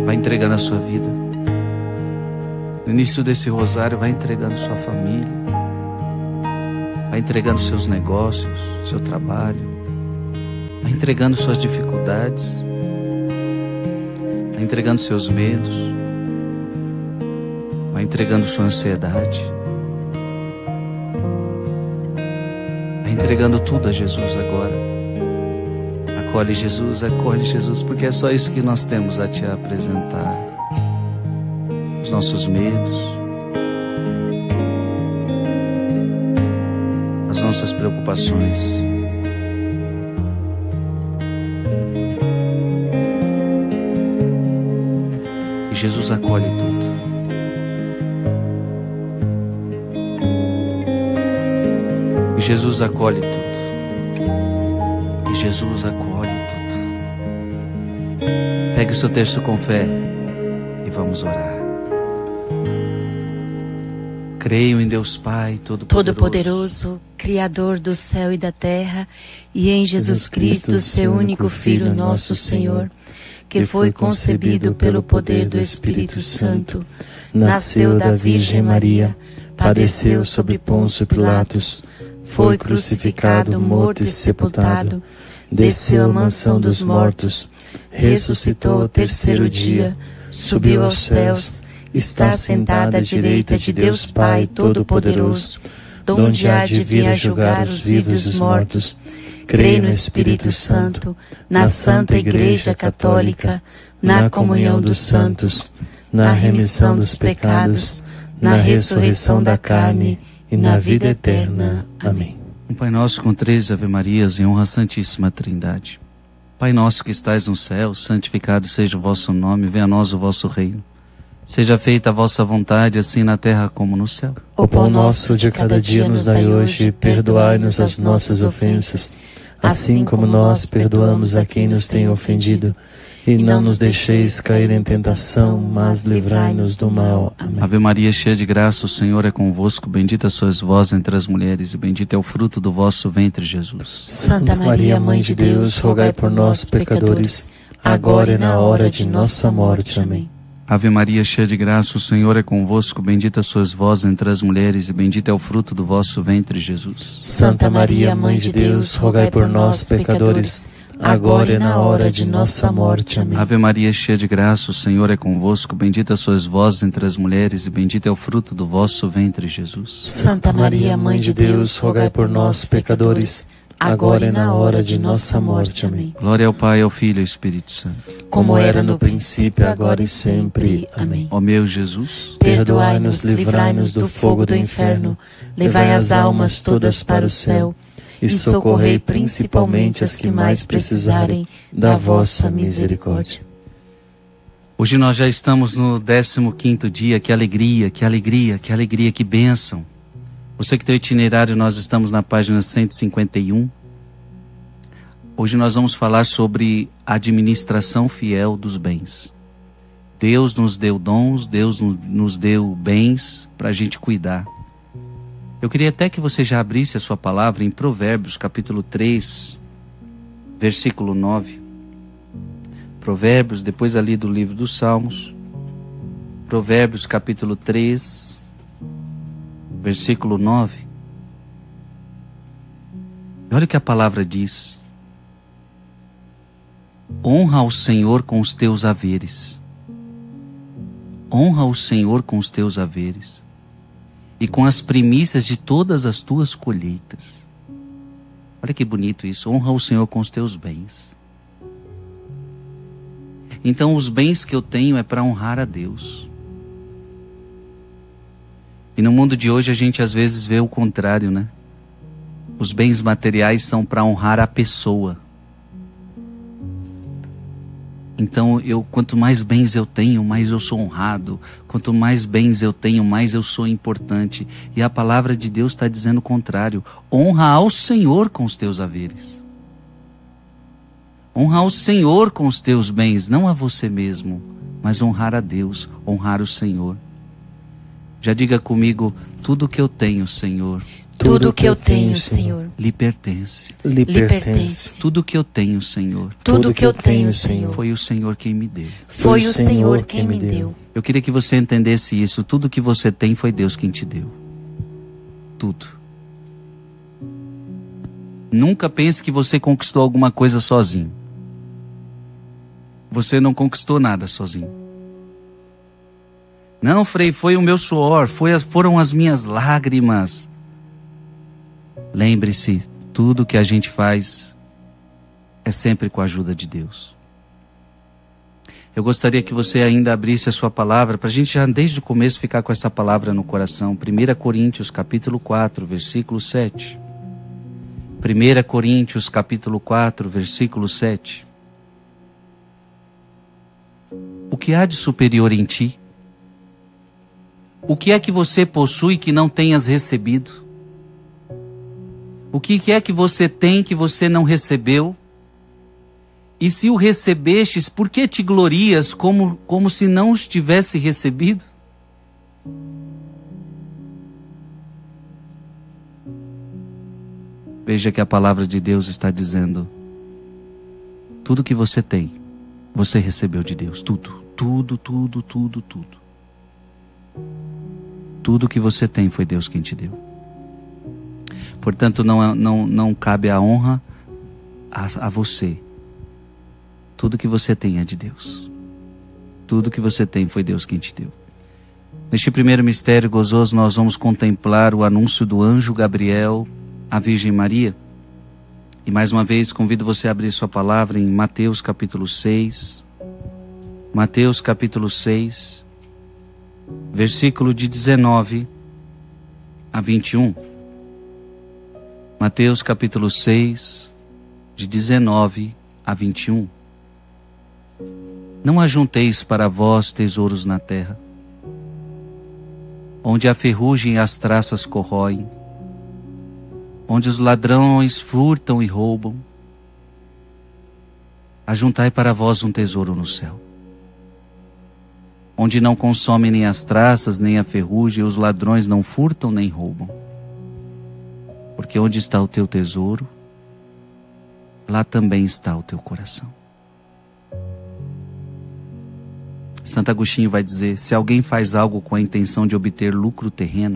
Vai entregando a sua vida. No início desse rosário, vai entregando sua família. Vai entregando seus negócios, seu trabalho. Vai entregando suas dificuldades. Vai entregando seus medos. Vai entregando sua ansiedade. Vai entregando tudo a Jesus agora. Acolhe Jesus, porque é só isso que nós temos a te apresentar. Os nossos medos, as nossas preocupações. E Jesus acolhe tudo. E Jesus acolhe tudo. E Jesus acolhe tudo. Pegue o seu texto com fé e vamos orar. Creio em Deus Pai Todo-Poderoso, Criador do céu e da terra, e em Jesus Cristo, seu único Filho, nosso Senhor, que foi concebido pelo poder do Espírito Santo, nasceu da Virgem Maria, padeceu sob Pôncio Pilatos, foi crucificado, morto e sepultado, desceu à mansão dos mortos, ressuscitou ao terceiro dia, subiu aos céus, está sentado à direita de Deus Pai Todo-Poderoso, donde há de vir a julgar os vivos e os mortos. Creio no Espírito Santo, na Santa Igreja Católica, na comunhão dos santos, na remissão dos pecados, na ressurreição da carne e na vida eterna. Amém. Um Pai Nosso com 13 Ave-Marias em honra à Santíssima Trindade. Pai nosso que estais no céu, santificado seja o vosso nome, venha a nós o vosso reino. Seja feita a vossa vontade, assim na terra como no céu. O pão nosso de cada dia nos dai hoje, perdoai-nos as nossas ofensas, assim como nós perdoamos a quem nos tem ofendido. E não nos deixeis cair em tentação, mas livrai-nos do mal. Amém. Ave Maria, cheia de graça, o Senhor é convosco. Bendita sois vós entre as mulheres, e bendito é o fruto do vosso ventre, Jesus. Santa Maria, Mãe de Deus, rogai por nós, pecadores, agora e na hora de nossa morte. Amém. Ave Maria, cheia de graça, o Senhor é convosco. Bendita sois vós entre as mulheres, e bendito é o fruto do vosso ventre, Jesus. Santa Maria, Mãe de Deus, rogai por nós, pecadores, agora e na hora de nossa morte. Amém. Ave Maria, cheia de graça, o Senhor é convosco. Bendita sois vós entre as mulheres, e bendito é o fruto do vosso ventre, Jesus. Santa Maria, Mãe de Deus, rogai por nós, pecadores, agora e na hora de nossa morte. Amém. Glória ao Pai, ao Filho e ao Espírito Santo. Como era no princípio, agora e sempre. Amém. Ó meu Jesus, perdoai-nos, livrai-nos do fogo do inferno, levai as almas todas para o céu, e socorrei principalmente as que mais precisarem da vossa misericórdia. hoje nós já estamos no 15º dia. Que alegria, que alegria, que alegria, que bênção. Você que tem o itinerário, nós estamos na página 151. Hoje nós vamos falar sobre a administração fiel dos bens. Deus nos deu dons, Deus nos deu bens para a gente cuidar. Eu queria até que você já abrisse a sua palavra em Provérbios, capítulo 3, versículo 9. Provérbios, depois ali do livro dos Salmos. Provérbios, capítulo 3, versículo 9. E olha o que a palavra diz. Honra ao Senhor com os teus haveres. Honra o Senhor com os teus haveres e com as primícias de todas as tuas colheitas. Olha que bonito isso. Honra o Senhor com os teus bens. Então os bens que eu tenho é para honrar a Deus. E no mundo de hoje a gente às vezes vê o contrário, né? Os bens materiais são para honrar a pessoa. Então, quanto mais bens eu tenho, mais eu sou honrado. Quanto mais bens eu tenho, mais eu sou importante. E a palavra de Deus está dizendo o contrário. Honra ao Senhor com os teus haveres. Honra ao Senhor com os teus bens, não a você mesmo, mas honrar a Deus, honrar o Senhor. Já diga comigo, tudo que eu tenho, Senhor. Tudo que eu tenho, Senhor, lhe pertence. lhe pertence. Tudo que eu tenho, Senhor, Tudo que eu tenho, Senhor, foi o Senhor quem me deu. foi o Senhor quem me deu. Eu queria que você entendesse isso. Tudo que você tem foi Deus quem te deu. Tudo. Nunca pense que você conquistou alguma coisa sozinho. Você não conquistou nada sozinho. Não, Frei, foi o meu suor, foram as minhas lágrimas. Lembre-se, tudo que a gente faz é sempre com a ajuda de Deus. Eu gostaria que você ainda abrisse a sua palavra, para a gente já desde o começo ficar com essa palavra no coração. 1 Coríntios capítulo 4, versículo 7. 1 Coríntios capítulo 4, versículo 7. O que há de superior em ti? O que é que você possui que não tenhas recebido? O que é que você tem que você não recebeu? E se o recebestes, por que te glorias como se não os tivesse recebido? Veja que a palavra de Deus está dizendo: tudo que você tem, você recebeu de Deus. Tudo. Tudo que você tem foi Deus quem te deu. Portanto, não cabe a honra a você. Tudo que você tem é de Deus. Tudo que você tem foi Deus quem te deu. Neste primeiro mistério gozoso, nós vamos contemplar o anúncio do anjo Gabriel à Virgem Maria. E mais uma vez, convido você a abrir sua palavra em Mateus capítulo 6. Mateus capítulo 6, versículo de 19 a 21. Mateus capítulo 6, de 19 a 21. Não ajunteis para vós tesouros na terra, onde a ferrugem e as traças corroem, onde os ladrões furtam e roubam. Ajuntai para vós um tesouro no céu, onde não consomem nem as traças, nem a ferrugem, e os ladrões não furtam nem roubam. Porque onde está o teu tesouro, lá também está o teu coração. Santo Agostinho vai dizer: se alguém faz algo com a intenção de obter lucro terreno,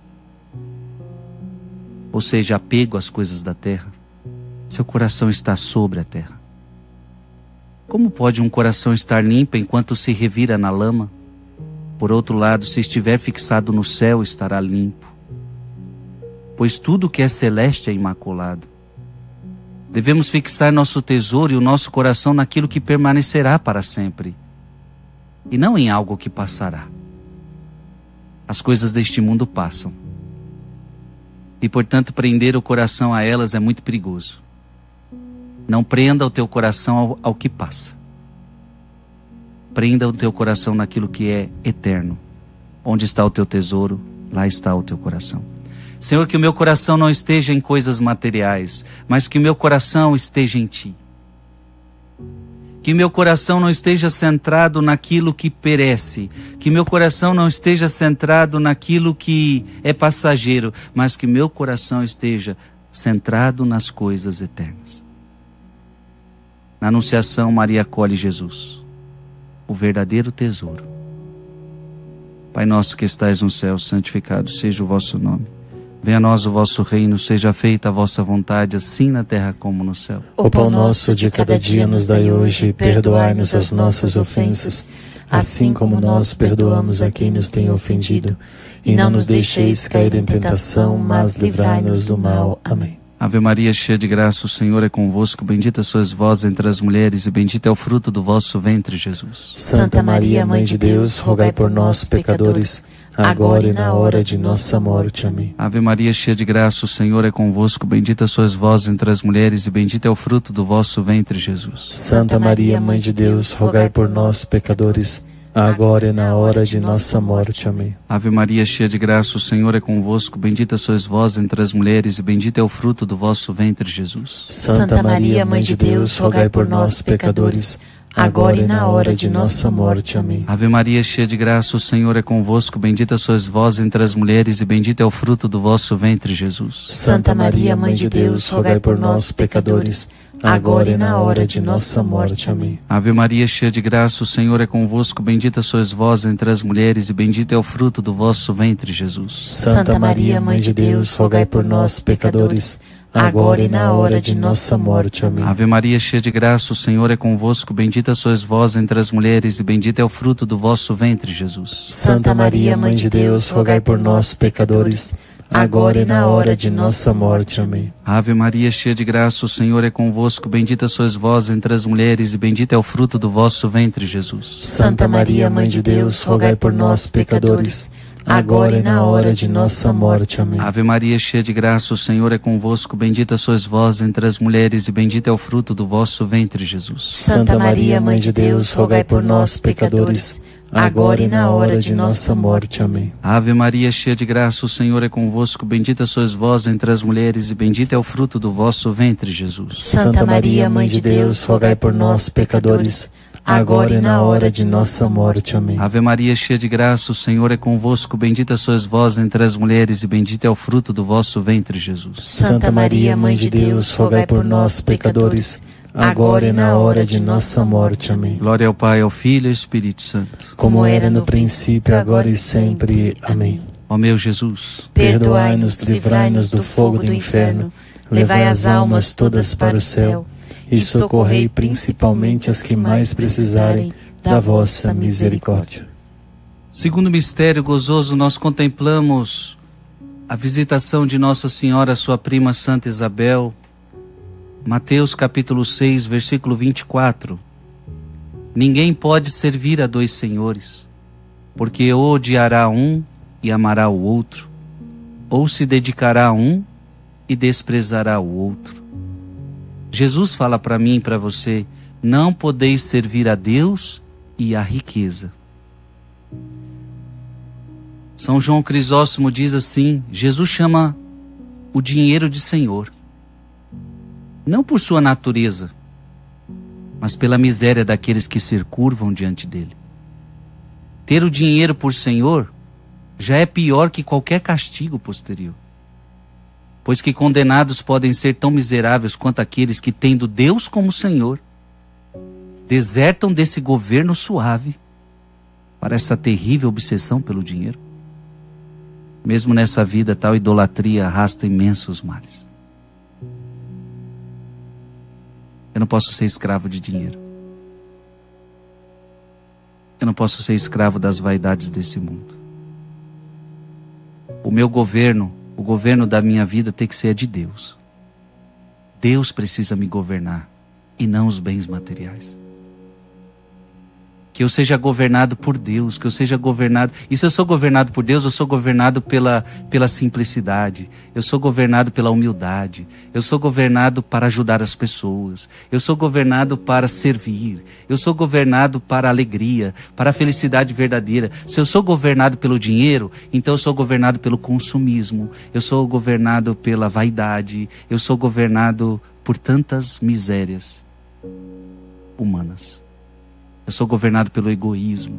ou seja, apego às coisas da terra, seu coração está sobre a terra. Como pode um coração estar limpo enquanto se revira na lama? Por outro lado, se estiver fixado no céu, estará limpo. Pois tudo que é celeste é imaculado. Devemos fixar nosso tesouro e o nosso coração naquilo que permanecerá para sempre, e não em algo que passará. As coisas deste mundo passam, e portanto prender o coração a elas é muito perigoso. Não prenda o teu coração ao que passa. Prenda o teu coração naquilo que é eterno. Onde está o teu tesouro, lá está o teu coração. Senhor, que o meu coração não esteja em coisas materiais, mas que o meu coração esteja em Ti. Que meu coração não esteja centrado naquilo que perece, que meu coração não esteja centrado naquilo que é passageiro, mas que meu coração esteja centrado nas coisas eternas. Na Anunciação, Maria acolhe Jesus, o verdadeiro tesouro. Pai nosso que estais no céu, santificado seja o vosso nome. Venha a nós o vosso reino, seja feita a vossa vontade, assim na terra como no céu. O pão nosso de cada dia nos dai hoje, perdoai-nos as nossas ofensas, assim como nós perdoamos a quem nos tem ofendido. E não nos deixeis cair em tentação, mas livrai-nos do mal. Amém. Ave Maria, cheia de graça, o Senhor é convosco. Bendita sois vós entre as mulheres, e bendito é o fruto do vosso ventre, Jesus. Santa Maria, Mãe de Deus, rogai por nós, pecadores, agora e na hora de nossa morte. Amém. Ave Maria, cheia de graça, o Senhor é convosco. Bendita sois vós entre as mulheres, e bendito é o fruto do vosso ventre, Jesus. Santa Maria, Mãe de Deus, rogai por nós, pecadores, agora e na hora de nossa morte. Amém. Ave Maria, cheia de graça, o Senhor é convosco. Bendita sois vós entre as mulheres, e bendito é o fruto do vosso ventre, Jesus. Santa Maria, Mãe de Deus, rogai por nós, pecadores, agora e na hora de nossa morte. Amém. Ave Maria, cheia de graça, o Senhor é convosco. Bendita sois vós entre as mulheres e bendito é o fruto do vosso ventre, Jesus. Santa Maria, Mãe de Deus, rogai por nós, pecadores, agora e na hora de nossa morte. Amém. Ave Maria, cheia de graça, o Senhor é convosco. Bendita sois vós entre as mulheres e bendito é o fruto do vosso ventre, Jesus. Santa Maria, Mãe de Deus, rogai por nós, pecadores, agora e na hora de nossa morte. Amém. Ave Maria, cheia de graça, o Senhor é convosco. Bendita sois vós entre as mulheres e bendito é o fruto do vosso ventre, Jesus. Santa Maria, Mãe de Deus, rogai por nós, pecadores, agora e na hora de nossa morte. Amém. Ave Maria, cheia de graça, o Senhor é convosco. Bendita sois vós entre as mulheres e bendito é o fruto do vosso ventre, Jesus. Santa Maria, Mãe de Deus, rogai por nós, pecadores, agora e na hora de nossa morte. Amém. Ave Maria, cheia de graça, o Senhor é convosco. Bendita sois vós entre as mulheres e bendito é o fruto do vosso ventre, Jesus. Santa Maria, Mãe de Deus, rogai por nós, pecadores, agora e na hora de nossa morte. Amém. Ave Maria, cheia de graça, o Senhor é convosco. Bendita sois vós entre as mulheres e bendito é o fruto do vosso ventre, Jesus. Santa Maria, Mãe de Deus, rogai por nós, pecadores, agora e na hora de nossa morte. Amém. Ave Maria, cheia de graça, o Senhor é convosco. Bendita sois vós entre as mulheres e bendito é o fruto do vosso ventre, Jesus. Santa Maria, Mãe de Deus, rogai por nós, pecadores, agora e na hora de nossa morte. Amém. Glória ao Pai, ao Filho e ao Espírito Santo. Como era no princípio, agora e sempre. Amém. Ó meu Jesus, perdoai-nos, livrai-nos do fogo do inferno, levai as almas todas para o céu e socorrei principalmente as que mais precisarem da vossa misericórdia. Segundo mistério gozoso, nós contemplamos a visitação de Nossa Senhora, sua prima Santa Isabel. Mateus capítulo 6, versículo 24. Ninguém pode servir a dois senhores, porque ou odiará um e amará o outro, ou se dedicará a um e desprezará o outro. Jesus fala para mim e para você: não podeis servir a Deus e a riqueza. São João Crisóstomo diz assim: Jesus chama o dinheiro de Senhor, não por sua natureza, mas pela miséria daqueles que se curvam diante dele. Ter o dinheiro por Senhor já é pior que qualquer castigo posterior, pois que condenados podem ser tão miseráveis quanto aqueles que, tendo Deus como Senhor, desertam desse governo suave para essa terrível obsessão pelo dinheiro. Mesmo nessa vida, tal idolatria arrasta imensos males. Eu não posso ser escravo de dinheiro. Eu não posso ser escravo das vaidades desse mundo. O meu governo, o governo da minha vida tem que ser de Deus. Deus precisa me governar e não os bens materiais. Que eu seja governado por Deus, que eu seja governado... E se eu sou governado por Deus, eu sou governado pela simplicidade, eu sou governado pela humildade, eu sou governado para ajudar as pessoas, eu sou governado para servir, eu sou governado para a alegria, para a felicidade verdadeira. Se eu sou governado pelo dinheiro, então eu sou governado pelo consumismo, eu sou governado pela vaidade, eu sou governado por tantas misérias humanas. Eu sou governado pelo egoísmo.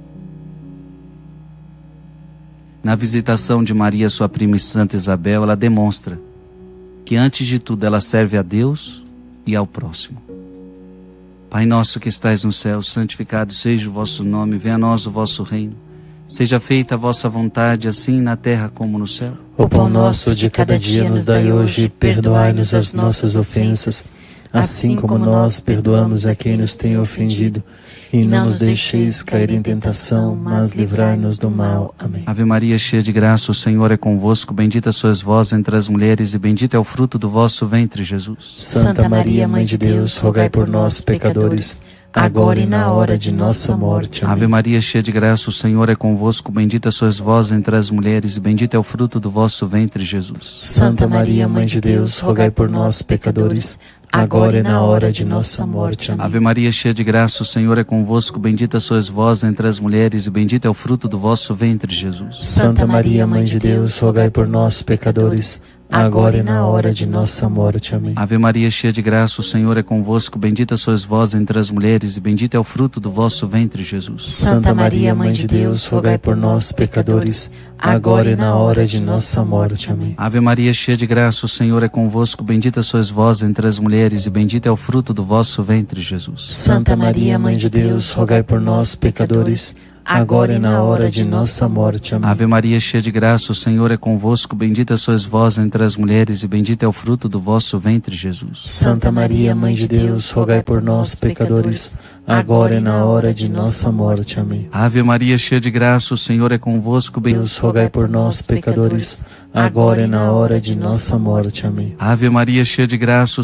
Na visitação de Maria, sua prima e Santa Isabel, ela demonstra que antes de tudo ela serve a Deus e ao próximo. Pai nosso que estais no céu, santificado seja o vosso nome, venha a nós o vosso reino. Seja feita a vossa vontade, assim na terra como no céu. O pão nosso de cada dia nos dai hoje, perdoai-nos as nossas ofensas, assim como nós perdoamos a quem nos tem ofendido. E não nos deixeis cair em tentação, mas livrai-nos do mal. Amém. Ave Maria, cheia de graça, o Senhor é convosco. Bendita sois vós entre as mulheres e bendito é o fruto do vosso ventre, Jesus. Santa Maria, Mãe de Deus, rogai por nós, pecadores, agora e na hora de nossa morte. Amém. Ave Maria, cheia de graça, o Senhor é convosco. Bendita sois vós entre as mulheres e bendito é o fruto do vosso ventre, Jesus. Santa Maria, Mãe de Deus, rogai por nós, pecadores, agora e na hora de nossa morte. Amém. Ave Maria, cheia de graça, o Senhor é convosco. Bendita sois vós entre as mulheres e bendito é o fruto do vosso ventre, Jesus. Santa Maria, Mãe de Deus, rogai por nós, pecadores, agora e na hora de nossa morte. Amém. Ave Maria, cheia de graça, o Senhor é convosco. Bendita sois vós entre as mulheres, e bendito é o fruto do vosso ventre, Jesus. Santa Maria, Mãe de Deus, rogai por nós, pecadores, agora e na hora de nossa morte. Amém. Ave Maria, cheia de graça, o Senhor é convosco. Bendita sois vós entre as mulheres, e bendito é o fruto do vosso ventre, Jesus. Santa Maria, Mãe de Deus, rogai por nós, pecadores, agora e na hora de nossa morte. Amém. Ave Maria, cheia de graça, o Senhor é convosco. Bendita sois vós entre as mulheres, e bendito é o fruto do vosso ventre, Jesus. Santa Maria, Mãe de Deus, rogai por nós, pecadores, agora e na hora de nossa morte. Amém. Ave Maria, cheia de graça, o Senhor é convosco. Deus, rogai por nós, pecadores, agora e na hora de nossa morte. Amém. Ave Maria, cheia de graça, o